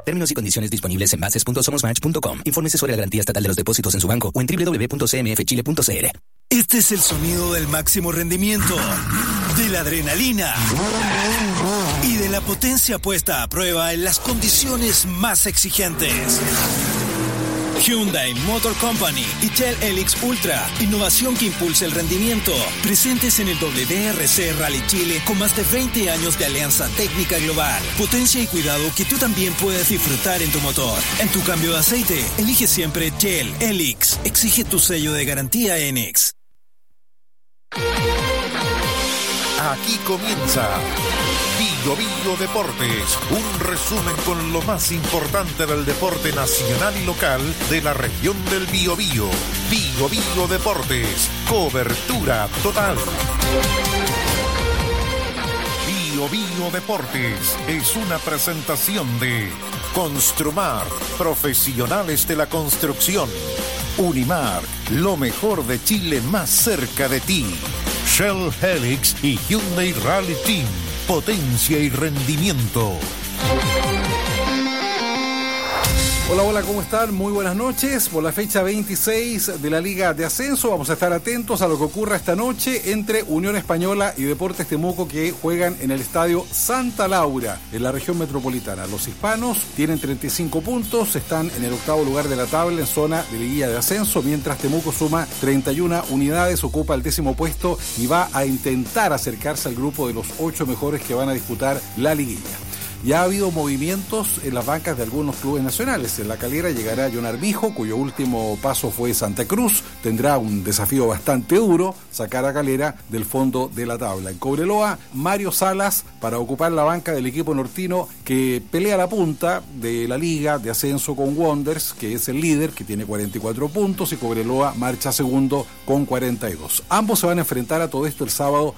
Términos y condiciones disponibles en bases.somosmatch.com. Infórmese sobre la garantía estatal de los depósitos en su banco o en www.cmfchile.cl. Este es el sonido del máximo rendimiento, de la adrenalina y de la potencia puesta a prueba en las condiciones más exigentes. Hyundai Motor Company y Shell Helix Ultra, innovación que impulsa el rendimiento. Presentes en el WRC Rally Chile con más de 20 años de alianza técnica global. Potencia y cuidado que tú también puedes disfrutar en tu motor. En tu cambio de aceite, elige siempre Shell Helix. Exige tu sello de garantía ENEX. Aquí comienza Vigo Vigo Deportes, un resumen con lo más importante del deporte nacional y local de la región del Biobío. Vigo Vigo Deportes, cobertura total. Vigo Vigo Deportes es una presentación de Construmar, profesionales de la construcción. Unimark, lo mejor de Chile más cerca de ti. Shell Helix y Hyundai Rally Team, potencia y rendimiento. Hola, ¿cómo están? Muy buenas noches. Por la fecha 26 de la Liga de Ascenso vamos a estar atentos a lo que ocurra esta noche entre Unión Española y Deportes Temuco, que juegan en el estadio Santa Laura, en la región metropolitana. Los hispanos tienen 35 puntos, están en el octavo lugar de la tabla en zona de liguilla de ascenso, mientras Temuco suma 31 unidades, ocupa el 10º puesto y va a intentar acercarse al grupo de los 8 mejores que van a disputar la liguilla. Ya ha habido movimientos en las bancas de algunos clubes nacionales. En La Calera llegará John Armijo, cuyo último paso fue Santa Cruz. Tendrá un desafío bastante duro, sacar a Calera del fondo de la tabla. En Cobreloa, Mario Salas para ocupar la banca del equipo nortino que pelea la punta de la liga de ascenso con Wanderers, que es el líder, que tiene 44 puntos, y Cobreloa marcha segundo con 42. Ambos se van a enfrentar a todo esto el sábado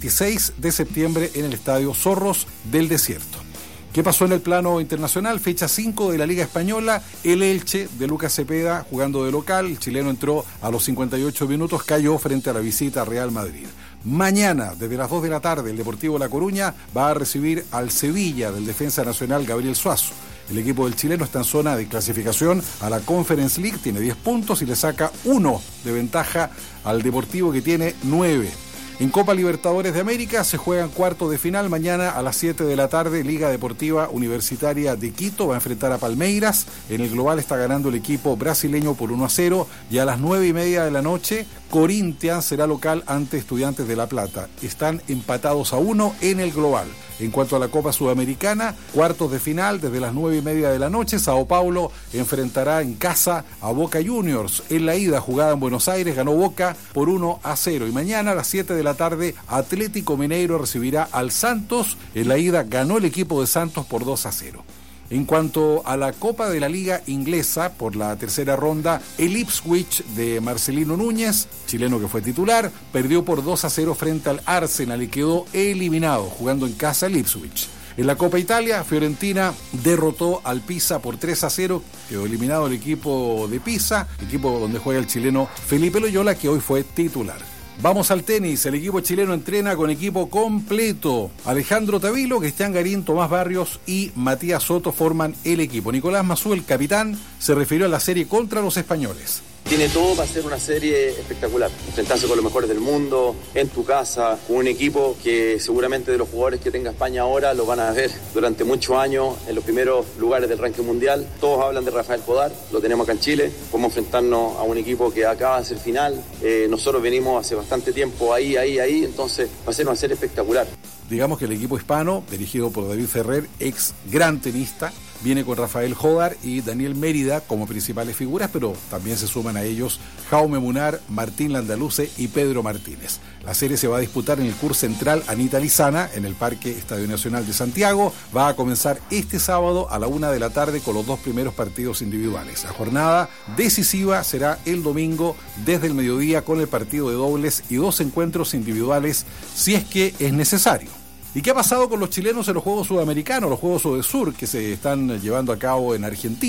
26 de septiembre en el Estadio Zorros del Desierto. ¿Qué pasó en el plano internacional? Fecha 5 de la Liga Española, el Elche de Lucas Cepeda jugando de local. El chileno entró a los 58 minutos, cayó frente a la visita Real Madrid. Mañana, desde las 2 de la tarde, el Deportivo La Coruña va a recibir al Sevilla del defensa nacional Gabriel Suazo. El equipo del chileno está en zona de clasificación a la Conference League, tiene 10 puntos y le saca 1 de ventaja al Deportivo, que tiene 9. En Copa Libertadores de América se juegan cuartos de final. Mañana a las 7 de la tarde, Liga Deportiva Universitaria de Quito va a enfrentar a Palmeiras. En el global está ganando el equipo brasileño por 1-0. Y a las 9:30 de la noche, Corinthians será local ante Estudiantes de La Plata. Están empatados a 1 en el global. En cuanto a la Copa Sudamericana, cuartos de final desde las 9:30 de la noche, Sao Paulo enfrentará en casa a Boca Juniors. En la ida, jugada en Buenos Aires, ganó Boca por 1-0. Y mañana a las 7 de la tarde, Atlético Mineiro recibirá al Santos. En la ida ganó el equipo de Santos por 2-0. En cuanto a la Copa de la Liga Inglesa, por la tercera ronda, el Ipswich de Marcelino Núñez, chileno que fue titular, perdió por 2-0 frente al Arsenal y quedó eliminado, jugando en casa el Ipswich. En la Copa Italia, Fiorentina derrotó al Pisa por 3-0, quedó eliminado el equipo de Pisa, equipo donde juega el chileno Felipe Loyola, que hoy fue titular. Vamos al tenis. El equipo chileno entrena con equipo completo. Alejandro Tavilo, Cristian Garín, Tomás Barrios y Matías Soto forman el equipo. Nicolás Mazú, el capitán, se refirió a la serie contra los españoles. Tiene todo para ser una serie espectacular. Enfrentarse con los mejores del mundo, en tu casa, con un equipo que seguramente de los jugadores que tenga España ahora lo van a ver durante muchos años en los primeros lugares del ranking mundial. Todos hablan de Rafael Podar, lo tenemos acá en Chile. Podemos enfrentarnos a un equipo que acaba de ser final. Nosotros venimos hace bastante tiempo ahí, entonces va a ser una serie espectacular. Digamos que el equipo hispano, dirigido por David Ferrer, ex gran tenista, viene con Rafael Jodar y Daniel Mérida como principales figuras, pero también se suman a ellos Jaume Munar, Martín Landaluce y Pedro Martínez. La serie se va a disputar en el CUR Central Anita Lizana, en el Parque Estadio Nacional de Santiago. Va a comenzar este sábado a la 1 de la tarde con los 2 primeros partidos individuales. La jornada decisiva será el domingo desde el mediodía con el partido de dobles y 2 encuentros individuales si es que es necesario. ¿Y qué ha pasado con los chilenos en los Juegos Sudamericanos, los Juegos Odesur que se están llevando a cabo en Argentina?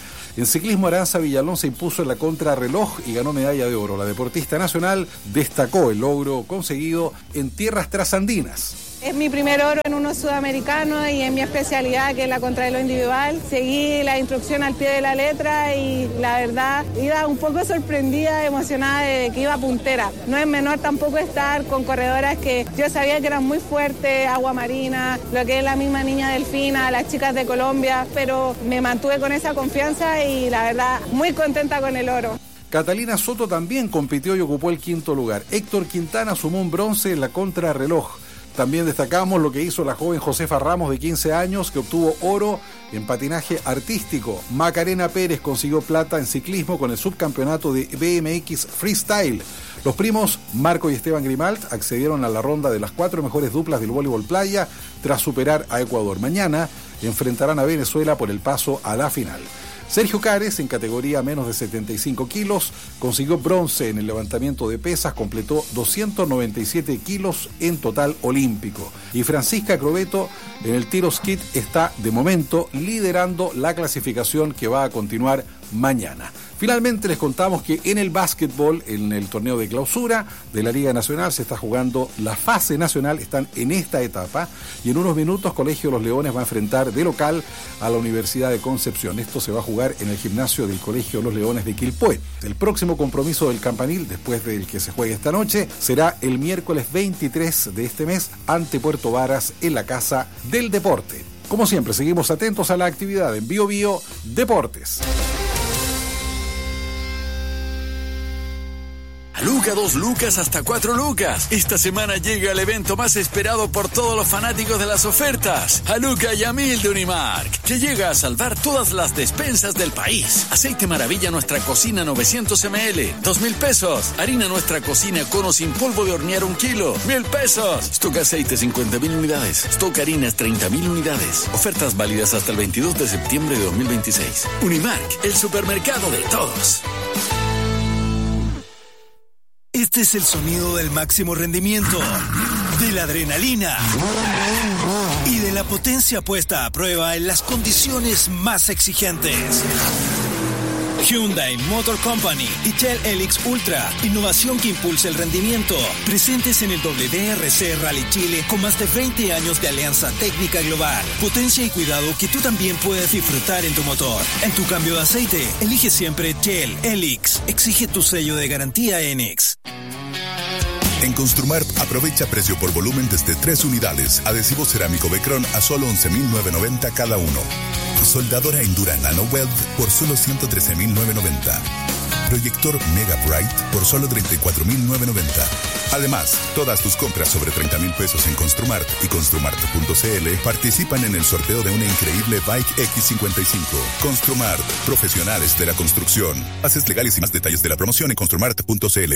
En ciclismo, Aranza Villalón se impuso en la contrarreloj y ganó medalla de oro. La deportista nacional destacó el logro conseguido en tierras trasandinas. Es mi primer oro en uno sudamericano y en mi especialidad, que es la contrarreloj individual. Seguí la instrucción al pie de la letra y la verdad iba un poco sorprendida, emocionada de que iba puntera. No es menor tampoco estar con corredoras que yo sabía que eran muy fuertes, Agua Marina, lo que es la misma Niña Delfina, las chicas de Colombia, pero me mantuve con esa confianza y la verdad muy contenta con el oro. Catalina Soto también compitió y ocupó el quinto lugar. Héctor Quintana sumó un bronce en la contrarreloj. También destacamos lo que hizo la joven Josefa Ramos, de 15 años, que obtuvo oro en patinaje artístico. Macarena Pérez consiguió plata en ciclismo con el subcampeonato de BMX Freestyle. Los primos Marco y Esteban Grimalt accedieron a la ronda de las 4 mejores duplas del voleibol playa tras superar a Ecuador. Mañana enfrentarán a Venezuela por el paso a la final. Sergio Cares, en categoría menos de 75 kilos, consiguió bronce en el levantamiento de pesas, completó 297 kilos en total olímpico. Y Francisca Crobeto, en el tiro skit, está de momento liderando la clasificación que va a continuar mañana. Finalmente les contamos que en el básquetbol, en el torneo de clausura de la Liga Nacional, se está jugando la fase nacional, están en esta etapa y en unos minutos Colegio Los Leones va a enfrentar de local a la Universidad de Concepción. Esto se va a jugar en el gimnasio del Colegio Los Leones de Quilpué. El próximo compromiso del Campanil, después del que se juegue esta noche, será el miércoles 23 de este mes ante Puerto Varas en la Casa del Deporte. Como siempre, seguimos atentos a la actividad en Bio Bio Deportes. Luca, 2 lucas hasta 4 lucas. Esta semana llega el evento más esperado por todos los fanáticos de las ofertas. A Luca y a 1000 de Unimark, que llega a salvar todas las despensas del país. Aceite Maravilla Nuestra Cocina 900 ml, 2,000 pesos. Harina Nuestra Cocina Cono sin polvo de hornear 1 kilo, 1,000 pesos. Stock aceite 50,000 unidades. Stock harinas 30,000 unidades. Ofertas válidas hasta el 22 de septiembre de 2026. Unimark, el supermercado de todos. Este es el sonido del máximo rendimiento, de la adrenalina y de la potencia puesta a prueba en las condiciones más exigentes. Hyundai Motor Company y Shell Helix Ultra, innovación que impulsa el rendimiento, presentes en el WRC Rally Chile con más de 20 años de alianza técnica global, potencia y cuidado que tú también puedes disfrutar en tu motor. En tu cambio de aceite, elige siempre Shell Helix, exige tu sello de garantía ENEX. En Construmart aprovecha precio por volumen desde 3 unidades. Adhesivo cerámico Becron a solo 11,990 cada uno. Soldadora Endura NanoWeld por solo 113,990. Proyector Mega Bright por solo 34,990. Además, todas tus compras sobre 30,000 pesos en Construmart y Construmart.cl participan en el sorteo de una increíble Bike X55. Construmart, profesionales de la construcción. Bases legales y más detalles de la promoción en Construmart.cl.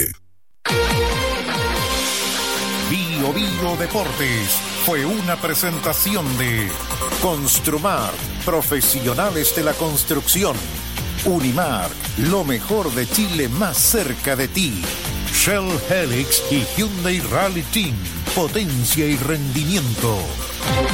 Bio Bio Deportes fue una presentación de Construmar, profesionales de la construcción. Unimar, lo mejor de Chile más cerca de ti. Shell Helix y Hyundai Rally Team, potencia y rendimiento.